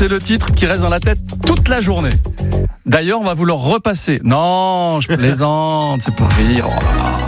C'est le titre qui reste dans la tête toute la journée. D'ailleurs, on va vous le repasser. Non, je plaisante, c'est pour rire. Oh là là.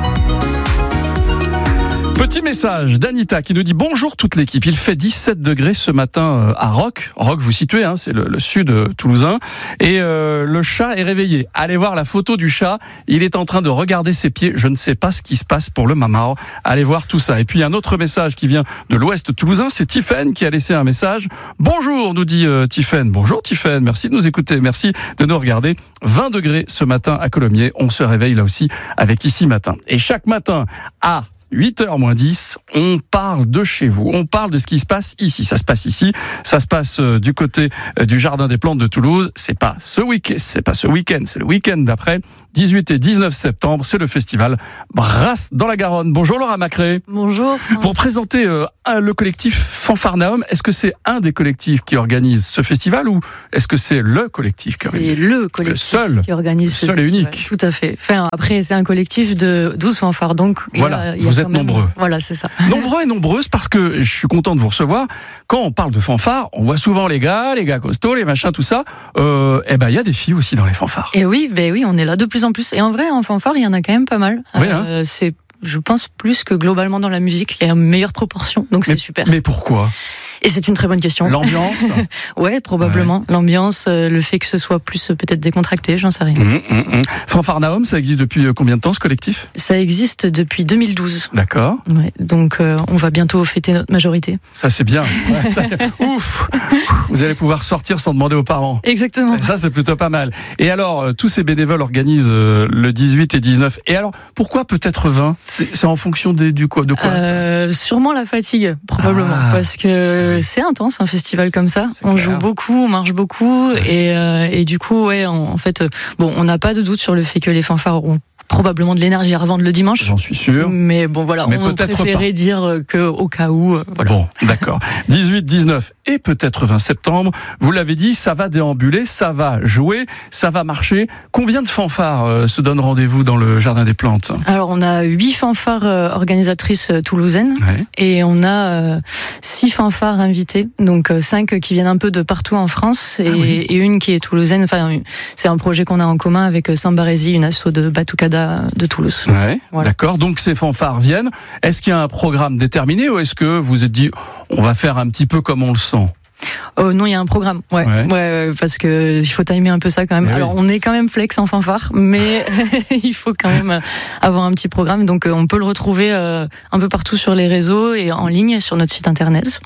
Petit message d'Anita qui nous dit bonjour toute l'équipe. Il fait 17 degrés ce matin à Roques. Roques, vous situez, hein, c'est le sud toulousain. Et le chat est réveillé. Allez voir la photo du chat. Il est en train de regarder ses pieds. Je ne sais pas ce qui se passe pour le mamao. Allez voir tout ça. Et puis un autre message qui vient de l'ouest toulousain, c'est Tiffaine qui a laissé un message. Bonjour, nous dit Tiffaine. Bonjour Tiffaine, merci de nous écouter, merci de nous regarder. 20 degrés ce matin à Colomiers. On se réveille là aussi avec Ici Matin. Et chaque matin à 8h moins 10, on parle de chez vous, on parle de ce qui se passe ici. Ça se passe ici, ça se passe du côté du Jardin des Plantes de Toulouse. C'est pas ce week-end, c'est le week-end d'après. 18 et 19 septembre, c'est le festival Brasse dans la Garonne. Bonjour Laura Macré. Bonjour. Vous représentez le collectif Fanfarnaum. Est-ce que c'est un des collectifs qui organise ce festival ou est-ce que c'est le collectif qui organise ? C'est le collectif qui organise ce seul et festival. unique. Tout à fait. Enfin, après, c'est un collectif de 12 fanfares. Donc, voilà, vous êtes nombreux. Voilà, c'est ça. Nombreux et nombreuses parce que je suis content de vous recevoir. Quand on parle de fanfares, on voit souvent les gars costauds, les machins, tout ça. Et ben, il y a des filles aussi dans les fanfares. Et oui, on est là de plus en plus. Et en vrai, en fanfare, il y en a quand même pas mal. Oui, hein. C'est, je pense, plus que globalement dans la musique, il y a une meilleure proportion. Donc, c'est super. Mais pourquoi ? Et c'est une très bonne question. L'ambiance ? Ouais, probablement. Ouais. L'ambiance, le fait que ce soit plus peut-être décontracté, j'en sais rien. Fanfarnaum, ça existe depuis combien de temps ce collectif ? Ça existe depuis 2012. D'accord. Ouais, donc on va bientôt fêter notre majorité. Ça c'est bien. Ouais, ça, ouf. Vous allez pouvoir sortir sans demander aux parents. Exactement. Et ça c'est plutôt pas mal. Et alors, tous ces bénévoles organisent le 18 et 19. Et alors, pourquoi peut-être 20 ? C'est en fonction de quoi sûrement la fatigue, probablement. Parce que c'est intense un festival comme ça. On joue beaucoup, on marche beaucoup et du coup en fait on n'a pas de doute sur le fait que les fanfares auront probablement de l'énergie à revendre le dimanche. J'en suis sûr. Mais bon, voilà, on préférait dire qu'au cas où. Voilà. Bon, d'accord. 18, 19 et peut-être 20 septembre. Vous l'avez dit, ça va déambuler, ça va jouer, ça va marcher. Combien de fanfares se donnent rendez-vous dans le Jardin des Plantes ? Alors, on a 8 fanfares organisatrices toulousaines et on a 6 fanfares invitées. Donc, 5 qui viennent un peu de partout en France et une qui est toulousaine. Enfin, c'est un projet qu'on a en commun avec Sambaresi, une asso de Batucada de Toulouse. Ouais, voilà. D'accord. Donc ces fanfares viennent. Est-ce qu'il y a un programme déterminé ou est-ce que vous êtes dit on va faire un petit peu comme on le sent ? Non, il y a un programme. Ouais, parce que il faut timer un peu ça quand même. Alors, on est quand même flex en fanfare, mais il faut quand même avoir un petit programme. Donc, on peut le retrouver un peu partout sur les réseaux et en ligne sur notre site internet.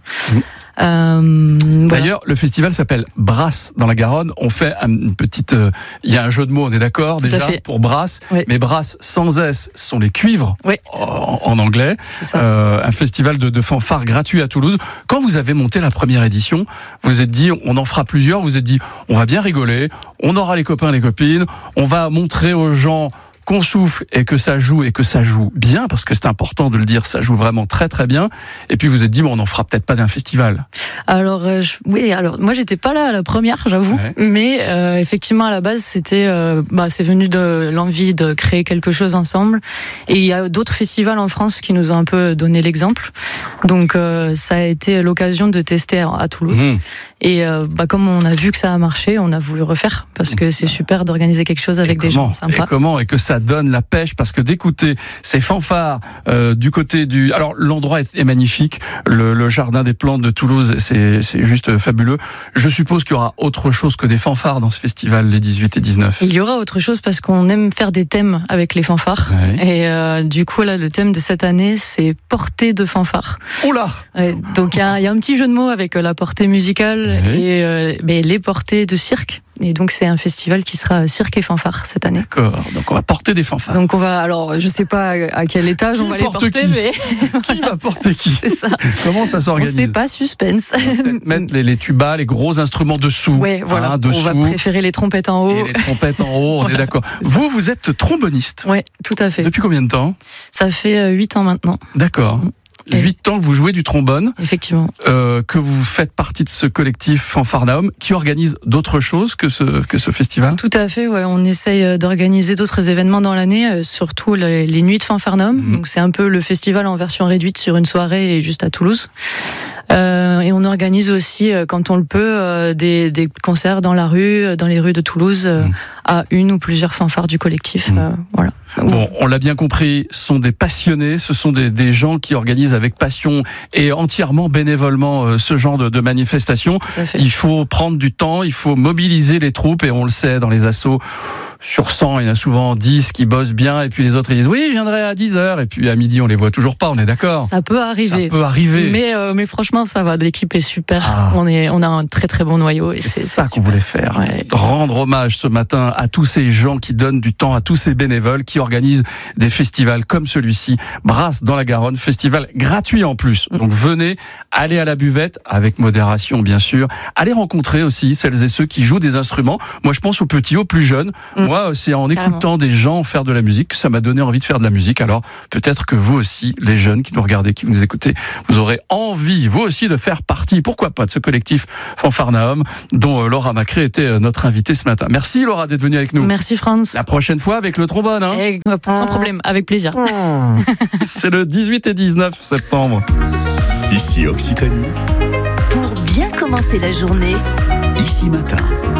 D'ailleurs, le festival s'appelle Brasse dans la Garonne. On fait une petite. Il y a un jeu de mots, on est d'accord tout déjà pour Brasse. Mais Brasse sans S sont les cuivres en anglais. Un festival de fanfare gratuit à Toulouse. Quand vous avez monté la première édition, vous vous êtes dit on en fera plusieurs. Vous vous êtes dit on va bien rigoler. On aura les copains, les copines. On va montrer aux gens qu'on souffle et que ça joue bien, parce que c'est important de le dire, ça joue vraiment très très bien. Et puis vous êtes dit, on n'en fera peut-être pas d'un festival. Alors moi j'étais pas là à la première, j'avoue, mais effectivement à la base c'était, c'est venu de l'envie de créer quelque chose ensemble. Et il y a d'autres festivals en France qui nous ont un peu donné l'exemple. Donc ça a été l'occasion de tester à Toulouse. Et comme on a vu que ça a marché, on a voulu refaire parce que c'est super d'organiser quelque chose avec des gens sympas. Et que ça donne la pêche, parce que d'écouter ces fanfares du côté du... Alors l'endroit est magnifique, le Jardin des Plantes de Toulouse, c'est juste fabuleux. Je suppose qu'il y aura autre chose que des fanfares dans ce festival, les 18 et 19. Il y aura autre chose parce qu'on aime faire des thèmes avec les fanfares. Et du coup là, le thème de cette année, c'est portée de fanfares. Oula. Donc il y a un petit jeu de mots avec la portée musicale et les portées de cirque. Et donc c'est un festival qui sera cirque et fanfare cette année. D'accord. Donc on va porter des fanfares. Donc on va, alors je sais pas à quel étage on va les porter, mais qui va porter qui ? C'est ça. Comment ça s'organise ? On sait pas, suspense. Mettre les tubas, les gros instruments dessous. Ouais, voilà. Dessous. On va préférer les trompettes en haut. Et les trompettes en haut, on est d'accord. Vous êtes tromboniste. Ouais, tout à fait. Depuis combien de temps ? Ça fait 8 ans maintenant. D'accord. 8 ans que vous jouez du trombone. Effectivement. Que vous faites partie de ce collectif Fanfarnaum qui organise d'autres choses que ce festival. Tout à fait, on essaye d'organiser d'autres événements dans l'année, surtout les nuits de Fanfarnaum. Donc c'est un peu le festival en version réduite sur une soirée et juste à Toulouse. Et on organise aussi, quand on le peut, des concerts dans la rue, dans les rues de Toulouse, à une ou plusieurs fanfares du collectif. Voilà. Bon, on l'a bien compris, ce sont des passionnés, ce sont des gens qui organisent avec passion et entièrement bénévolement ce genre de manifestation. Il faut prendre du temps, il faut mobiliser les troupes, et on le sait, dans les assos, sur 100, il y en a souvent 10 qui bossent bien, et puis les autres ils disent oui, je viendrai à 10h, et puis à midi on les voit toujours pas, on est d'accord? Ça peut arriver. Ça peut arriver. Mais franchement, ça va, l'équipe est super. On a un très très bon noyau. Et c'est ça qu'on voulait faire. Ouais. Rendre hommage ce matin à tous ces gens qui donnent du temps, à tous ces bénévoles qui organisent des festivals comme celui-ci, Brasse dans la Garonne, festival gratuit en plus. Donc venez, allez à la buvette, avec modération bien sûr, allez rencontrer aussi celles et ceux qui jouent des instruments. Moi je pense aux petits, aux plus jeunes. Moi c'est en écoutant des gens faire de la musique que ça m'a donné envie de faire de la musique. Alors peut-être que vous aussi, les jeunes qui nous regardez, qui nous écoutez, vous aurez envie vous aussi de faire partie, pourquoi pas, de ce collectif Fanfarnaum dont Laura Macré était notre invitée ce matin. Merci Laura d'être venue avec nous. Merci France. La prochaine fois avec le trombone. Sans problème, avec plaisir. C'est le 18 et 19 septembre. Ici Occitanie. Pour bien commencer la journée. Ici Matin.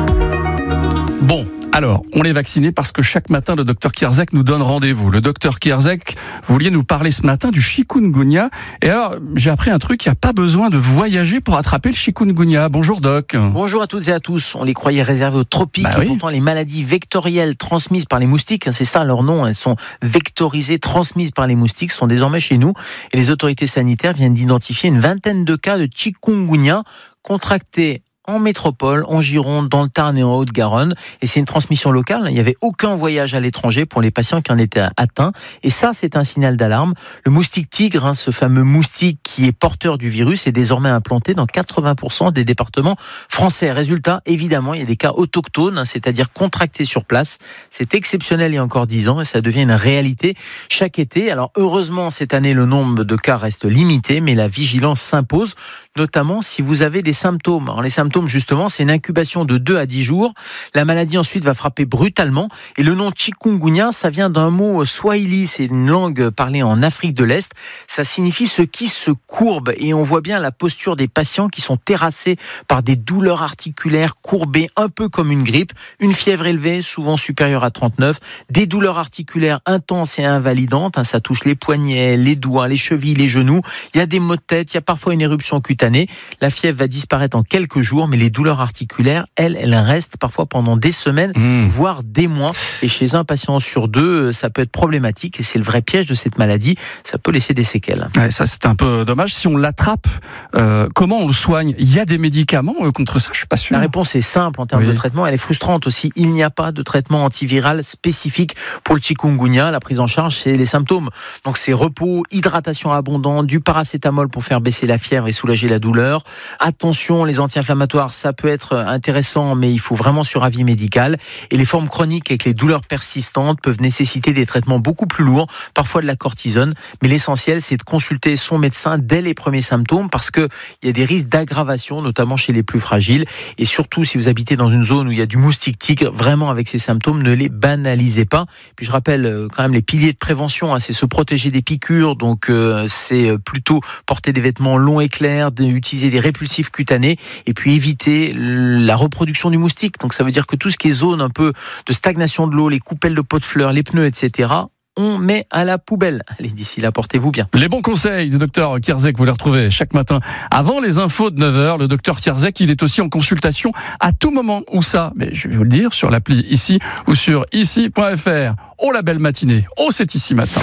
Bon. Alors, on est vaccinés parce que chaque matin, le docteur Kierzek nous donne rendez-vous. Le docteur Kierzek, vous vouliez nous parler ce matin du chikungunya. Et alors, j'ai appris un truc, il n'y a pas besoin de voyager pour attraper le chikungunya. Bonjour doc. Bonjour à toutes et à tous. On les croyait réservés aux tropiques. Et pourtant, les maladies vectorielles transmises par les moustiques, c'est ça leur nom, elles sont vectorisées, transmises par les moustiques, sont désormais chez nous. Et les autorités sanitaires viennent d'identifier une vingtaine de cas de chikungunya contractés en métropole, en Gironde, dans le Tarn et en Haute-Garonne. Et c'est une transmission locale. Il n'y avait aucun voyage à l'étranger pour les patients qui en étaient atteints. Et ça, c'est un signal d'alarme. Le moustique tigre, ce fameux moustique qui est porteur du virus, est désormais implanté dans 80% des départements français. Résultat, évidemment, il y a des cas autochtones, c'est-à-dire contractés sur place. C'est exceptionnel il y a encore 10 ans et ça devient une réalité chaque été. Alors, heureusement, cette année, le nombre de cas reste limité, mais la vigilance s'impose, notamment si vous avez des symptômes. Alors, les symptômes, justement, c'est une incubation de 2 à 10 jours. La maladie ensuite va frapper brutalement. Et le nom chikungunya, ça vient d'un mot swahili. C'est une langue parlée en Afrique de l'Est. Ça signifie ce qui se courbe. Et on voit bien la posture des patients qui sont terrassés par des douleurs articulaires courbées, un peu comme une grippe. Une fièvre élevée, souvent supérieure à 39. Des douleurs articulaires intenses et invalidantes. Ça touche les poignets, les doigts, les chevilles, les genoux. Il y a des maux de tête. Il y a parfois une éruption cutanée. La fièvre va disparaître en quelques jours, mais les douleurs articulaires, elles restent parfois pendant des semaines, voire des mois. Et chez un patient sur 2, ça peut être problématique. Et c'est le vrai piège de cette maladie. Ça peut laisser des séquelles. Ouais, ça, c'est un peu dommage. Si on l'attrape, comment on le soigne? Il y a des médicaments contre ça? Je suis pas sûr. La réponse est simple en termes de traitement. Elle est frustrante aussi. Il n'y a pas de traitement antiviral spécifique pour le chikungunya. La prise en charge, c'est les symptômes. Donc, c'est repos, hydratation abondante, du paracétamol pour faire baisser la fièvre et soulager la douleur. Attention, les anti-inflammatoires, ça peut être intéressant, mais il faut vraiment sur avis médical. Et les formes chroniques avec les douleurs persistantes peuvent nécessiter des traitements beaucoup plus lourds, parfois de la cortisone. Mais l'essentiel, c'est de consulter son médecin dès les premiers symptômes parce qu'il y a des risques d'aggravation, notamment chez les plus fragiles. Et surtout, si vous habitez dans une zone où il y a du moustique tigre, vraiment avec ces symptômes, ne les banalisez pas. Puis je rappelle quand même les piliers de prévention, c'est se protéger des piqûres, donc c'est plutôt porter des vêtements longs et clairs, utiliser des répulsifs cutanés et puis éviter la reproduction du moustique. Donc ça veut dire que tout ce qui est zone un peu de stagnation de l'eau, les coupelles de pots de fleurs, les pneus, etc., on met à la poubelle. Allez, d'ici là, portez-vous bien. Les bons conseils du docteur Kierzek, vous les retrouvez chaque matin avant les infos de 9h. Le docteur Kierzek, il est aussi en consultation à tout moment. Où ça? Mais je vais vous le dire, sur l'appli Ici ou sur ici.fr. Oh la belle matinée. Oh, c'est Ici Matin.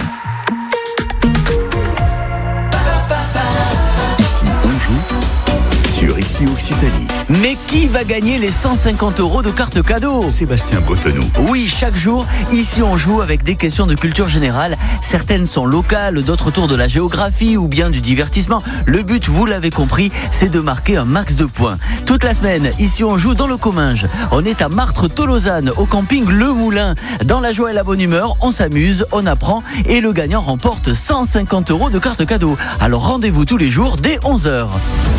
Ici, on joue sur Ici Occitanie. Mais qui va gagner les 150 € de carte cadeau? Sébastien Bretonneau. Oui, chaque jour, ici on joue avec des questions de culture générale. Certaines sont locales, d'autres autour de la géographie ou bien du divertissement. Le but, vous l'avez compris, c'est de marquer un max de points. Toute la semaine, ici on joue dans le Comminges. On est à Martres-Tolosane, au camping Le Moulin. Dans la joie et la bonne humeur, on s'amuse, on apprend et le gagnant remporte 150 € de carte cadeau. Alors rendez-vous tous les jours dès 11h.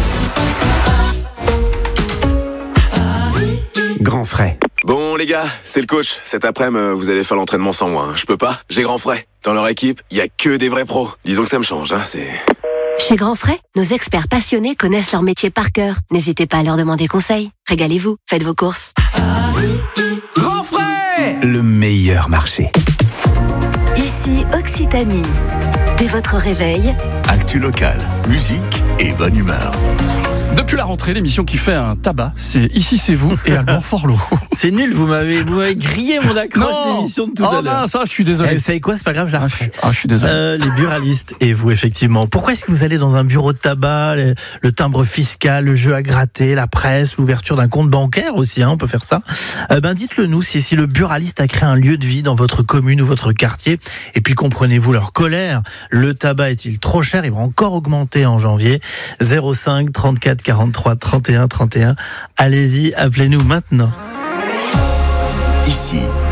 Grand frais. Bon les gars, c'est le coach. Cet après-midi, vous allez faire l'entraînement sans moi. Je peux pas, j'ai grand frais. Dans leur équipe, il y a que des vrais pros. Disons que ça me change, c'est... Chez Grand Frais, nos experts passionnés connaissent leur métier par cœur. N'hésitez pas à leur demander conseil. Régalez-vous, faites vos courses. Grand Frais, le meilleur marché. Ici Occitanie. Dès votre réveil, Actu locale, musique et bonne humeur. Depuis la rentrée, l'émission qui fait un tabac, c'est Ici c'est vous et Alban Forlot. C'est nul, vous m'avez grillé mon accroche d'émission de tout à l'heure. Non, ça, je suis désolé. Vous savez quoi, c'est pas grave, je la referai. Je suis désolé. Les buralistes et vous, effectivement. Pourquoi est-ce que vous allez dans un bureau de tabac, le timbre fiscal, le jeu à gratter, la presse, l'ouverture d'un compte bancaire aussi, on peut faire ça. Dites-le nous si le buraliste a créé un lieu de vie dans votre commune ou votre quartier. Et puis comprenez-vous leur colère. Le tabac est-il trop cher? Il va encore augmenter en janvier. 05 34 43 31 31. Allez-y, appelez-nous maintenant. Ici,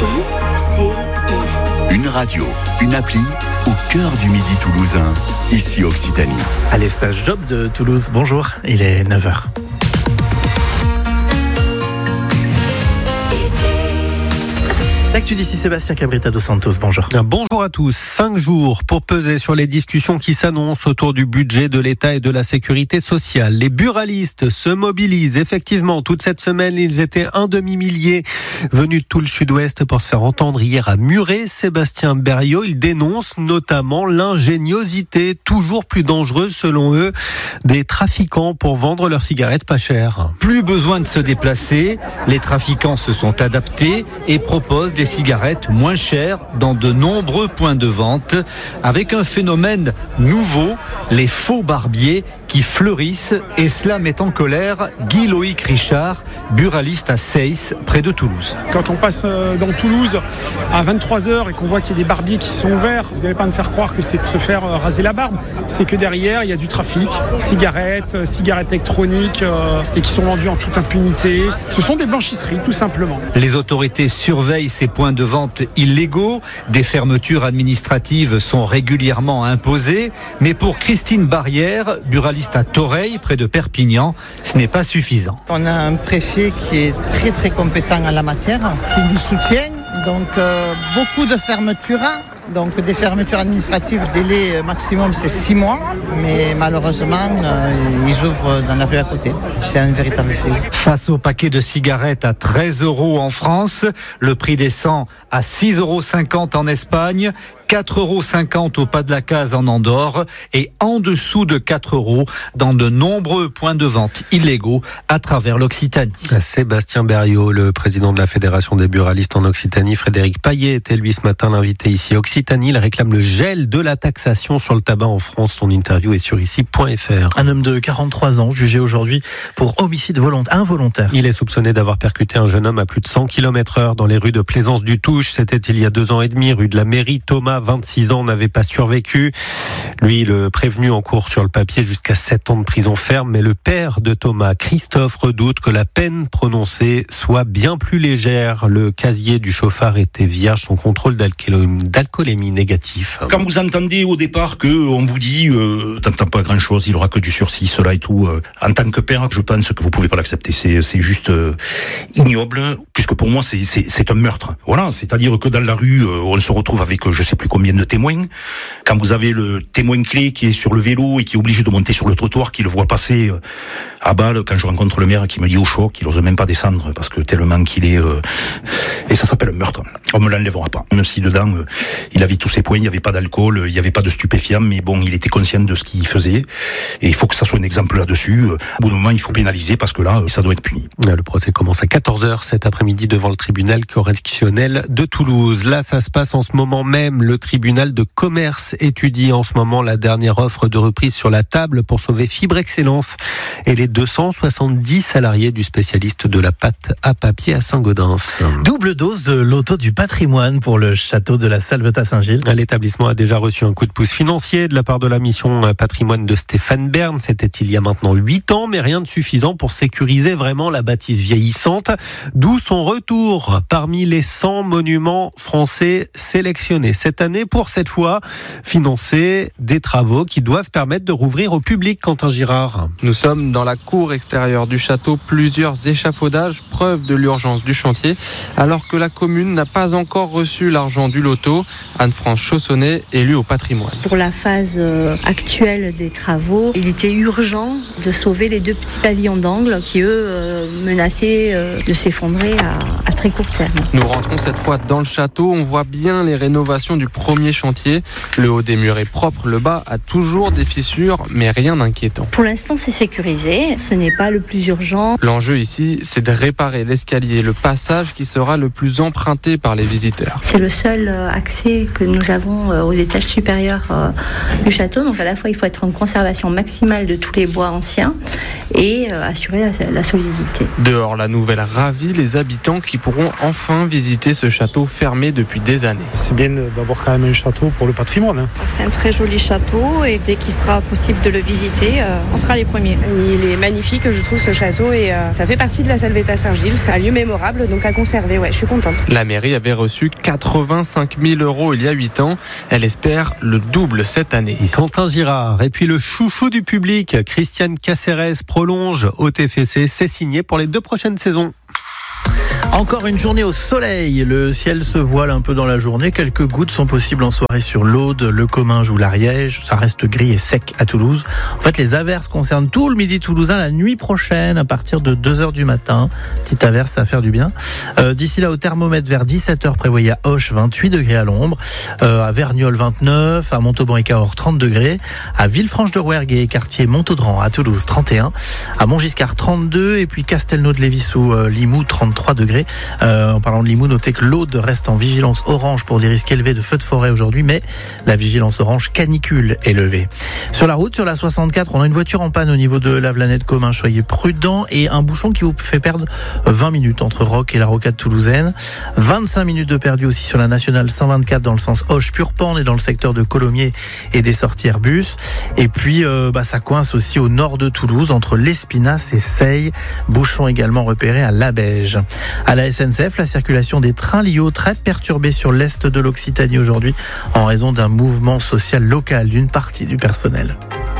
ICI. une radio, une appli au cœur du Midi toulousain. Ici Occitanie. À l'espace Job de Toulouse. Bonjour, il est 9h. L'actu d'ici, Sébastien Cabrita dos Santos, bonjour. Bonjour à tous. 5 jours pour peser sur les discussions qui s'annoncent autour du budget de l'État et de la sécurité sociale. Les buralistes se mobilisent. Effectivement, toute cette semaine, ils étaient un demi-millier venus de tout le sud-ouest pour se faire entendre hier à Muret. Sébastien Berriot, il dénonce notamment l'ingéniosité toujours plus dangereuse, selon eux, des trafiquants pour vendre leurs cigarettes pas chères. Plus besoin de se déplacer, les trafiquants se sont adaptés et proposent des cigarettes moins chères dans de nombreux points de vente, avec un phénomène nouveau, les faux barbiers qui fleurissent, et cela met en colère Guy-Loïc Richard, buraliste à Seyss, près de Toulouse. Quand on passe dans Toulouse à 23h et qu'on voit qu'il y a des barbiers qui sont ouverts, vous n'allez pas me faire croire que c'est pour se faire raser la barbe. C'est que derrière, il y a du trafic, cigarettes électroniques et qui sont vendues en toute impunité. Ce sont des blanchisseries, tout simplement. Les autorités surveillent ces points de vente illégaux. Des fermetures administratives sont régulièrement imposées. Mais pour Christine Barrière, buraliste à Toreil, près de Perpignan, ce n'est pas suffisant. On a un préfet qui est très très compétent en la matière, qui nous soutient. Donc beaucoup de fermetures. Donc des fermetures administratives, délai maximum c'est 6 mois, mais malheureusement ils ouvrent dans la rue à côté. C'est un véritable fait. Face au paquet de cigarettes à 13 € en France, le prix descend à 6,50 € en Espagne, 4,50 € au pas de la case en Andorre et en dessous de 4 € dans de nombreux points de vente illégaux à travers l'Occitanie. Sébastien Berriot, le président de la Fédération des buralistes en Occitanie, Frédéric Paillet, était lui ce matin l'invité ici à Occitanie. Il réclame le gel de la taxation sur le tabac en France. Son interview est sur ici.fr. Un homme de 43 ans jugé aujourd'hui pour homicide involontaire. Il est soupçonné d'avoir percuté un jeune homme à plus de 100 km/h dans les rues de Plaisance-du-Touche. C'était il y a 2 ans et demi, rue de la Mairie. Thomas, 26 ans, n'avait pas survécu. Lui, le prévenu en cours sur le papier jusqu'à 7 ans de prison ferme. Mais le père de Thomas, Christophe, redoute que la peine prononcée soit bien plus légère. Le casier du chauffard était vierge, son contrôle d'alcoolémie négatif. Quand vous entendez au départ qu'on vous dit t'entends pas grand chose, il aura que du sursis, cela et tout, en tant que père, je pense que vous pouvez pas l'accepter. C'est juste ignoble, puisque pour moi c'est un meurtre. Voilà, c'est-à-dire que dans la rue, on se retrouve avec je sais plus combien de témoins. Quand vous avez le témoin clé qui est sur le vélo et qui est obligé de monter sur le trottoir, qui le voit passer à balle, quand je rencontre le maire qui me dit au choc, qu'il n'ose même pas descendre parce que tellement qu'il est... Et ça s'appelle un meurtre. On me l'enlèvera pas. Même si dedans, il avait tous ses points, il n'y avait pas d'alcool, il n'y avait pas de stupéfiants, mais bon, il était conscient de ce qu'il faisait. Et il faut que ça soit un exemple là-dessus. Au bout d'un moment, il faut pénaliser parce que là, ça doit être puni. Le procès commence à 14h cet après-midi devant le tribunal correctionnel de Toulouse. Là, ça se passe en ce moment même. Le tribunal de commerce étudie en ce moment la dernière offre de reprise sur la table pour sauver Fibre Excellence et les 270 salariés du spécialiste de la pâte à papier à Saint-Gaudens. Double dose de loto du patrimoine pour le château de la Salvetat-Saint-Gilles. L'établissement a déjà reçu un coup de pouce financier de la part de la mission patrimoine de Stéphane Bern. C'était il y a maintenant 8 ans, mais rien de suffisant pour sécuriser vraiment la bâtisse vieillissante. D'où son retour parmi les 100 monuments français sélectionnés cette année pour cette fois financer des travaux qui doivent permettre de rouvrir au public. Quentin Girard. Nous sommes dans la cour extérieure du château. Plusieurs échafaudages preuve de l'urgence du chantier, alors que la commune n'a pas encore reçu l'argent du loto. Anne-France Chaussonnet, élue au patrimoine. Pour la phase actuelle des travaux, il était urgent de sauver les 2 petits pavillons d'angle qui, eux, menaçaient de s'effondrer à très court terme. Nous rentrons cette fois dans le château. On voit bien les rénovations du premier chantier. Le haut des murs est propre, le bas a toujours des fissures, mais rien d'inquiétant. Pour l'instant, c'est sécurisé. Ce n'est pas le plus urgent. L'enjeu ici, c'est de réparer l'escalier, le passage qui sera le plus emprunté par les visiteurs. C'est le seul accès que nous avons aux étages supérieurs du château. Donc à la fois, il faut être en conservation maximale de tous les bois anciens et assurer la solidité. Dehors, la nouvelle ravit les habitants qui pourront enfin visiter ce château fermé depuis des années. C'est bien d'avoir quand même un château pour le patrimoine. C'est un très joli château et dès qu'il sera possible de le visiter, on sera les premiers. Il est magnifique, je trouve, ce château, et ça fait partie de la Salvetat Saint-Gilles. C'est un lieu mémorable, donc à conserver. Ouais, je suis contente. La mairie avait reçu 85 000 € il y a 8 ans. Elle espère le double cette année. Quentin Girard. Et puis le chouchou du public, Christiane Cacérès, prolonge au TFC. C'est signé pour les 2 prochaines saisons. Encore une journée au soleil, le ciel se voile un peu dans la journée, quelques gouttes sont possibles en soirée sur l'Aude, le Comminges ou l'Ariège, ça reste gris et sec à Toulouse. En fait, les averses concernent tout le midi toulousain la nuit prochaine à partir de 2h du matin. Petite averse, ça va faire du bien. D'ici là, au thermomètre vers 17h, prévoyez à Auch 28 degrés à l'ombre, à Verniolle 29, à Montauban et Cahors 30 degrés, à Villefranche-de-Rouergue et quartier Montaudran à Toulouse 31, à Montgiscard 32 et puis Castelnau-de-Lévis ou Limoux 33 degrés. En parlant de Limoux, notez que l'Aude reste en vigilance orange pour des risques élevés de feux de forêt aujourd'hui, mais la vigilance orange canicule est levée. Sur la route, sur la 64, on a une voiture en panne au niveau de la Vlanette Commun, soyez prudents, et un bouchon qui vous fait perdre 20 minutes entre Roques et la rocade toulousaine. 25 minutes de perdu aussi sur la nationale 124 dans le sens Auch-Purpan et dans le secteur de Colomiers et des sorties Airbus. Et puis ça coince aussi au nord de Toulouse entre l'Espinasse et Seille. Bouchon également repéré à Labège. À la SNCF, la circulation des trains Lio très perturbée sur l'est de l'Occitanie aujourd'hui en raison d'un mouvement social local d'une partie du personnel.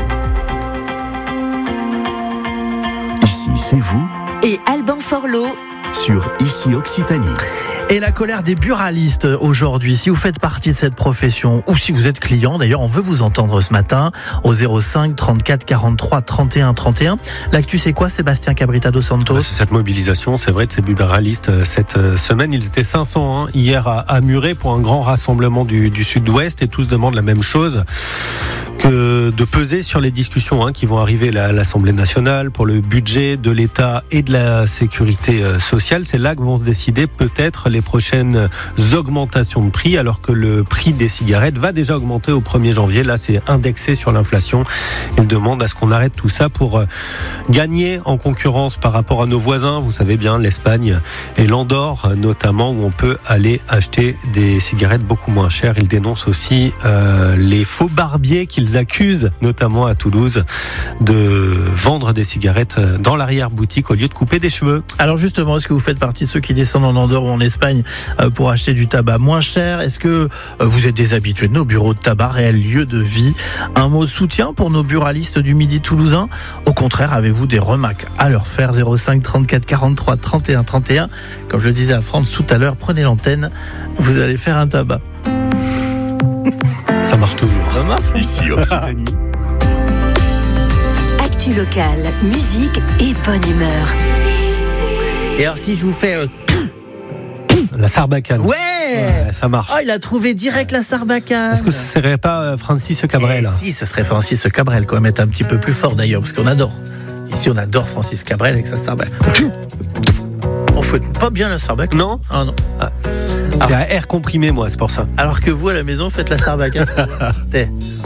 Ici, c'est vous. Et Alban Forlot sur Ici Occitanie. Et la colère des buralistes aujourd'hui. Si vous faites partie de cette profession ou si vous êtes client, d'ailleurs, on veut vous entendre ce matin au 05 34 43 31 31. L'actu, c'est quoi, Sébastien Cabrita dos Santos? C'est cette mobilisation, c'est vrai, de ces buralistes cette semaine. Ils étaient 500 hier à Muret pour un grand rassemblement du sud-ouest et tous demandent la même chose, que de peser sur les discussions qui vont arriver à l'Assemblée nationale pour le budget de l'État et de la sécurité sociale. C'est là que vont se décider peut-être les prochaines augmentations de prix, alors que le prix des cigarettes va déjà augmenter au 1er janvier. Là, c'est indexé sur l'inflation. Ils demandent à ce qu'on arrête tout ça pour gagner en concurrence par rapport à nos voisins. Vous savez bien, l'Espagne et l'Andorre notamment, où on peut aller acheter des cigarettes beaucoup moins chères. Ils dénoncent aussi les faux barbiers qu'ils accusent, notamment à Toulouse, de vendre des cigarettes dans l'arrière-boutique au lieu de couper des cheveux. Alors justement, est-ce que vous faites partie de ceux qui descendent en Andorre ou en Espagne pour acheter du tabac moins cher? Est-ce que vous êtes des habitués de nos bureaux de tabac, réel lieu de vie? Un mot de soutien pour nos buralistes du Midi toulousain? Au contraire, avez-vous des remarques à leur faire? 05 34 43 31 31. Comme je le disais à France tout à l'heure, prenez l'antenne, vous allez faire un tabac. Ça marche toujours. Ça marche. Ici Occitanie. Actu locale, musique et bonne humeur. Et alors si je vous fais... La sarbacane. Ouais, ça marche. Oh, il a trouvé direct la sarbacane. Est-ce que ce serait pas Francis Cabrel? Si, ce serait Francis Cabrel, quoi. Mettre un petit peu plus fort d'ailleurs, parce qu'on adore. Ici, on adore Francis Cabrel avec sa sarbacane. On fouette pas bien la sarbacane. Non. Ah non. Ah. C'est à air comprimé, moi, c'est pour ça. Alors que vous, à la maison, faites la sarbacane.